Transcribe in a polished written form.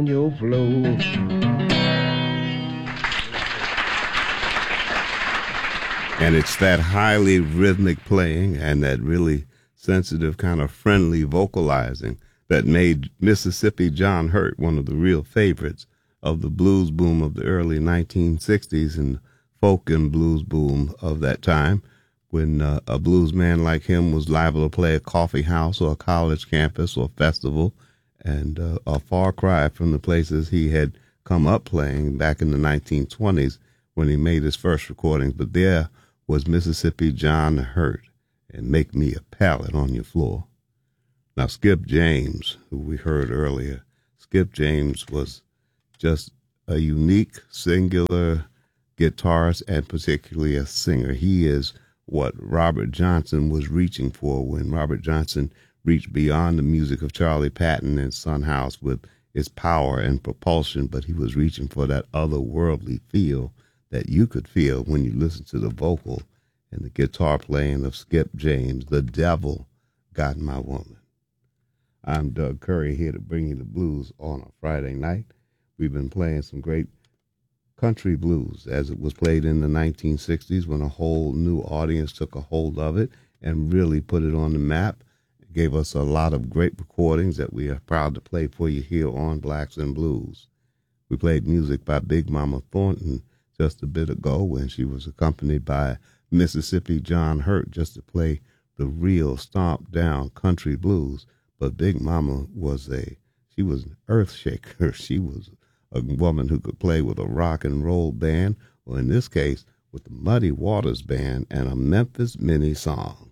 on your floor. And it's that highly rhythmic playing and that really sensitive kind of friendly vocalizing that made Mississippi John Hurt one of the real favorites of the blues boom of the early 1960s and folk and blues boom of that time, when a blues man like him was liable to play a coffee house or a college campus or festival, and a far cry from the places he had come up playing back in the 1920s when he made his first recordings. But there was Mississippi John Hurt and Make Me a Pallet on Your Floor. Now, Skip James, who we heard earlier, Skip James was just a unique, singular guitarist and particularly a singer. He is what Robert Johnson was reaching for when Robert Johnson reached beyond the music of Charlie Patton and Son House with its power and propulsion, but he was reaching for that otherworldly feel that you could feel when you listen to the vocal and the guitar playing of Skip James. The devil got my woman. I'm Doug Curry, here to bring you the blues on a Friday night. We've been playing some great country blues as it was played in the 1960s when a whole new audience took a hold of it and really put it on the map. It gave us a lot of great recordings that we are proud to play for you here on Blacks and Blues. We played music by Big Mama Thornton just a bit ago when she was accompanied by Mississippi John Hurt just to play the real stomped down country blues. But Big Mama was she was an earth shaker. She was a woman who could play with a rock and roll band, or in this case, with the Muddy Waters Band and a Memphis Mini song.